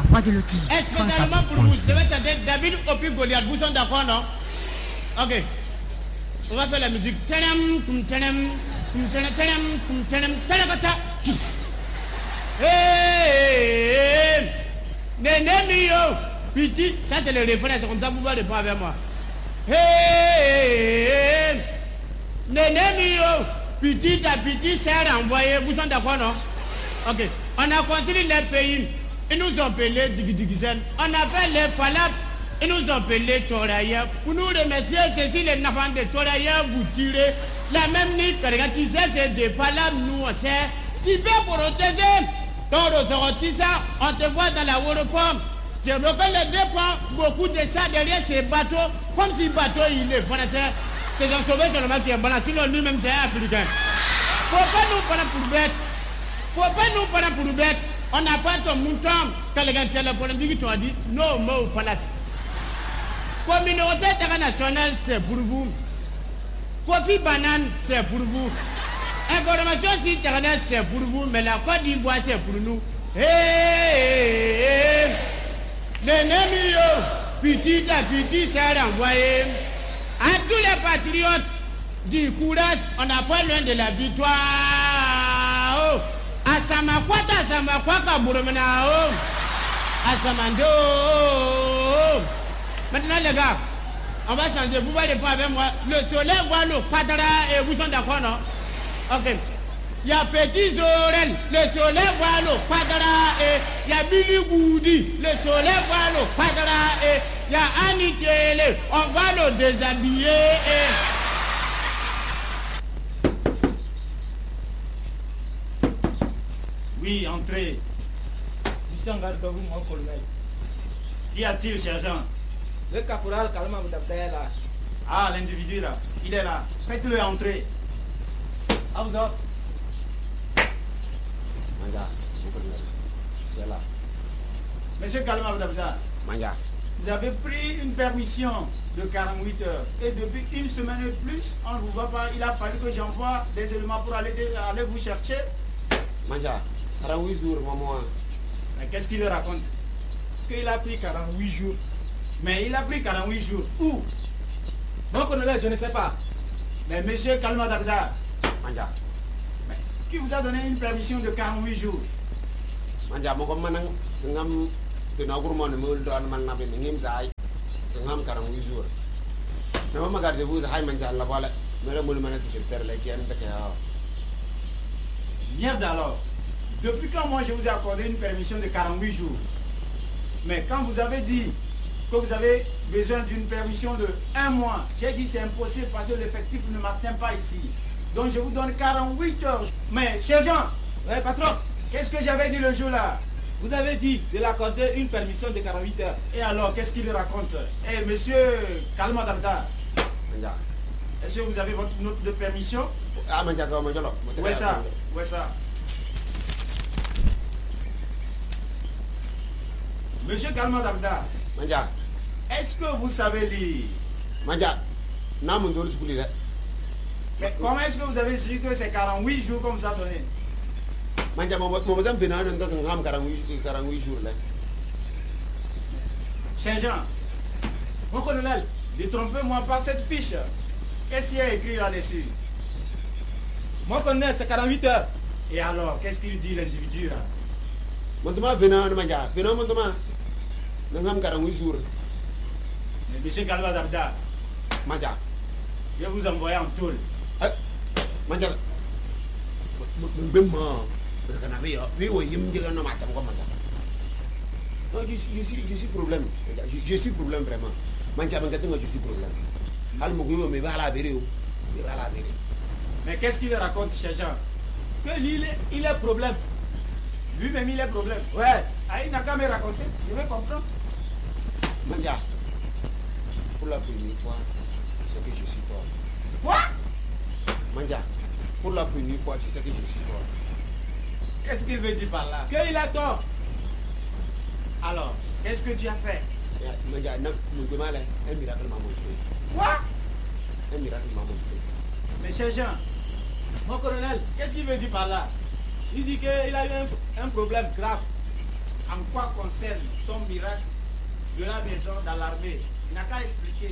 roi de Loti. Spécialement pour vous, je vais chanter David Opi Goliath. Vous sont d'accord, non? Ok. On va faire la musique. Tenem, tum tenem, tum tenem, tenem, tum tenem, telegata, kiss. Hey, Nénémio, petit. Ça, c'est le refrain, c'est comme ça, vous ne pas avec moi. Hey, Nénémio, petit à petit, c'est renvoyé. Vous sont d'accord, non? Ok. On a construit les pays. Ils nous ont appelés Digizen. On a fait les palabres. Ils nous ont appelés Toraïa. Pour nous remercier, c'est si les enfants de Toraïa vous tirez. La même nuit, tu sais, c'est des palabres, nous, on sait. Tu peux protéger ton ressortissant. On te voit dans la Woropomme. Tu bloques les deux points, beaucoup de ça derrière ces bateaux. Comme si le bateau, il est français. C'est un sauveur seulement qui est balancé. Sinon, lui-même, c'est africain. Faut pas nous prendre pour bête. Faut pas nous prendre pour bête. On n'a pas ton mouton. Quand les gens tiennent le problème, ils ont dit no more palace. Communauté internationale, c'est pour vous. Kofi Banane, c'est pour vous. Information sur Internet, c'est pour vous. Mais la Côte d'Ivoire, c'est pour nous. Hey, l'ennemi, petit à petit, c'est renvoyé. À tous les patriotes du courage, on n'a pas loin de la victoire. Asamakwaka Bourmenao. Asamando. Maintenant les gars, on va changer. Vous voyez pas avec moi. Le soleil voit le padra et vous êtes d'accord, non? Ok. Il y a Petit Zorel, le soleil voit le padra et il y a Billy Goudi, le soleil voit le padra et il y a Annie Télé, on va le déshabiller et... Oui, entrez. Monsieur Ngardougou, mon colonel. Qu'y a-t-il, sergent? Le caporal Kalma Moudabda est là. Ah, l'individu là, il est là. Faites-le entrer. À vous autres. Manja, mon colonel. C'est là. Monsieur Kalma Moudabda. Manja. Vous avez pris une permission de 48 heures. Et depuis une semaine et plus, on ne vous voit pas. Il a fallu que j'envoie des éléments pour aller vous chercher. Manja. 48 jours, maman. Mais qu'est-ce qu'il raconte? Qu'il a pris 48 jours. Mais il a pris 48 jours. Où? Mon colonel, je ne sais pas. Mais monsieur Kalma Dabda. Manja. Mais qui vous a donné une permission de 48 jours? Manja, mon commandant, c'est un homme qui n'a pas de moule dans le malnabé, mais il a 48 jours. Ne me regardez-vous, c'est Manja, la voilà. Mais le moule secrétaire, la tienne, d'accord. Merde alors. Depuis quand moi je vous ai accordé une permission de 48 jours? Mais quand vous avez dit que vous avez besoin d'une permission de 1 mois, j'ai dit c'est impossible parce que l'effectif ne m'atteint pas ici. Donc je vous donne 48 heures. Mais sergent, Ouais, patron, qu'est-ce que j'avais dit le jour-là? vous avez dit de l'accorder une permission de 48 heures. Et alors, qu'est-ce qu'il raconte? Eh, monsieur Kalma Dabda, Manja. est-ce que vous avez votre note de permission? Ah, Manja, Manja, là. Où est ça? Où est ça? Monsieur Kalma Dabda, Manja. est-ce que vous savez lire? Manja. N'a mon dos, je là. Mais comment est-ce que vous avez su que c'est 48 jours qu'on vous a donné? Manja, mon madame Benan, dans un 48 jours là. Sergent, Mon colonel, détrompez-moi par cette fiche. Qu'est-ce qu'il y a écrit là-dessus? mon colonel, c'est 48 heures. Et alors, qu'est-ce qu'il dit l'individu là? Mon demain, Benan, Manja. Benan, mon demain. Dans un 48 jours. Mais monsieur Kalma Dabda, Manja. je vais vous envoyer en tôle. Manja. Bemma. Parce qu'on avait, oui, oui, il me dit que non, madame, comment ça? Non, je suis problème. Je suis problème vraiment. Manja, je suis problème. Al-Mougou, mais va à la vérité. Il va à la vérité. Mais qu'est-ce qu'il raconte, sergent? Que lui, il est problème. Lui-même, il a problème. Ouais. Ah, il n'a qu'à me raconter. Je vais comprendre. Manja, pour la première fois, c'est que je suis toi. Quoi? Manja, pour la première fois, tu sais que je suis toi. Qu'est-ce qu'il veut dire par là? Qu'il a tort. Alors, qu'est-ce que tu as fait? Manja, mon demain, un miracle m'a montré. Quoi? Un miracle m'a montré. Mais sergent, Mon colonel, qu'est-ce qu'il veut dire par là? il dit qu'il a eu un problème grave. en quoi concerne son miracle de la maison dans l'armée. Il n'a qu'à expliquer.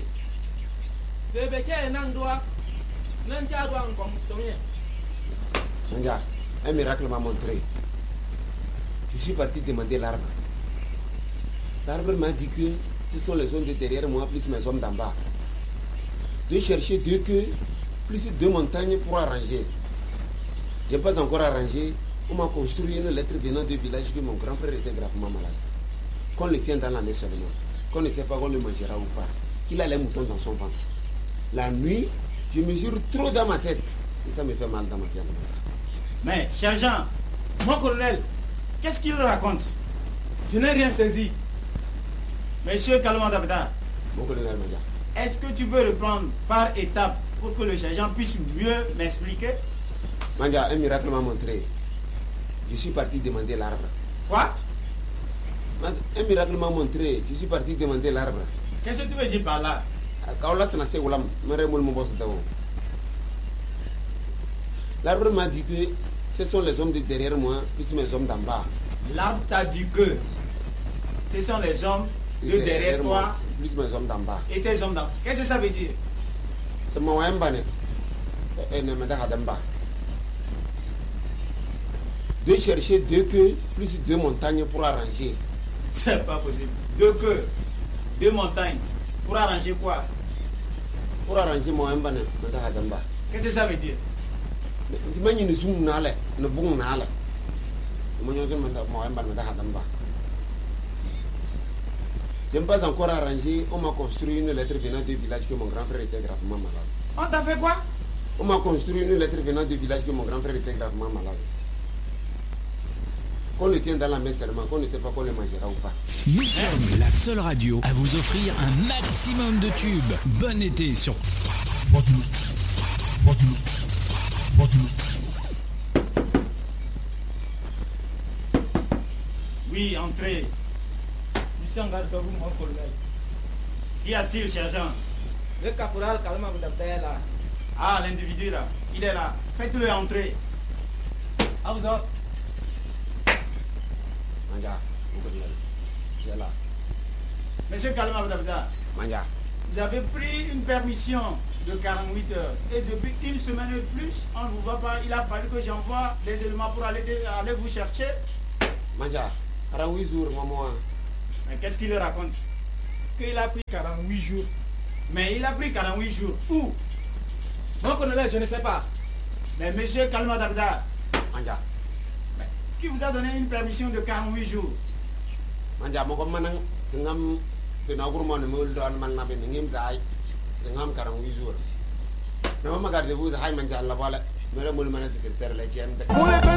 Manja, un miracle m'a montré. Je suis parti demander l'arbre. L'arbre m'a dit que ce sont les hommes de derrière moi plus mes hommes d'en bas. De chercher 2 queues plus 2 montagnes pour arranger. Je n'ai pas encore arrangé. On m'a construit une lettre venant du village que mon grand frère était gravement malade. Qu'on le tient dans la main seulement. Qu'on ne sait pas qu'on le mangera ou pas. Qu'il a les moutons dans son ventre. La nuit, je mesure trop dans ma tête. Et ça me fait mal dans ma tête. Mais, cher Jean, mon colonel, qu'est-ce qu'il raconte? Je n'ai rien saisi. Monsieur Kalomandabda, Mon colonel Manja. est-ce que tu peux reprendre par étapes pour que le sergent puisse mieux m'expliquer? Manja, un miracle m'a montré. Je suis parti demander l'arbre. Quoi? Un miracle m'a montré. Je suis parti demander l'arbre. Qu'est-ce que tu veux dire par là? L'arbre m'a dit que ce sont les hommes de derrière moi, plus mes hommes d'en bas. L'arbre t'a dit que ce sont les hommes de derrière toi plus mes hommes d'en bas. et tes hommes d'en bas. Qu'est-ce que ça veut dire? C'est mon embane. Et ne me d'en bas. De chercher 2 queues plus 2 montagnes pour arranger. C'est pas possible. 2 queues, 2 montagnes. Pour arranger quoi? Pour arranger mon embane. Qu'est-ce que ça veut dire? Je ne suis pas ne bon nale. Je n'ai pas encore arrangé. On m'a construit une lettre venant du village que mon grand frère était gravement malade. On t'a fait quoi? On m'a construit une lettre venant du village que mon grand frère était gravement malade. Qu'on le tient dans la main seulement, qu'on ne sait pas qu'on le mangera ou pas. Nous sommes la seule radio à vous offrir un maximum de tubes. Bon été sur... Oui, entrez. Monsieur en garde vous, mon colonel. Qu'y a-t-il, sergent? Le caporal Kalomandabda est là. Ah, l'individu là. Il est là. Faites-le entrer. À vous autres. Manja, mon colonel. Tu es là. Monsieur Kalomandabda, Manja. vous avez pris une permission de 48 heures. Et depuis une semaine et plus, on ne vous voit pas. Il a fallu que j'envoie des éléments pour aller vous chercher. Manja, 48 jours, maman. Mais qu'est-ce qu'il raconte? Qu'il a pris 48 jours. Mais il a pris 48 jours. Où? Mon colonel, je ne sais pas. Mais monsieur Kalomandabda, Manja. qui vous a donné une permission de 48 jours? Manja, mon commandant, c'est un peu de moule dans le malnabé, c'est un 48 jours. Mais gardez-vous, c'est un manja, la voilà. Mais le secrétaire, la